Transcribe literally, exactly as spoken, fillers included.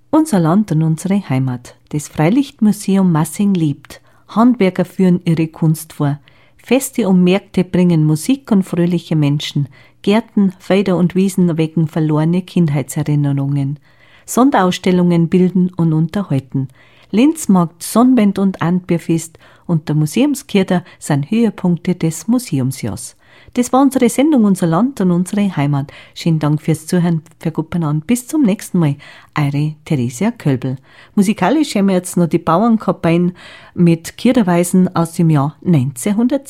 Unser Land und unsere Heimat. Das Freilichtmuseum Massing lebt. Handwerker führen ihre Kunst vor. Feste und Märkte bringen Musik und fröhliche Menschen. Gärten, Felder und Wiesen wecken verlorene Kindheitserinnerungen. Sonderausstellungen bilden und unterhalten. Linzmarkt, Sonnenwend und Antbierfest und der Museumskirche sind Höhepunkte des Museumsjahrs. Das war unsere Sendung, unser Land und unsere Heimat. Schönen Dank fürs Zuhören, für Guppenand. Bis zum nächsten Mal. Eure Theresia Kölbel. Musikalisch haben wir jetzt noch die Bauernkapellen mit Kirchenweisen aus dem Jahr neunzehnhundertsieben.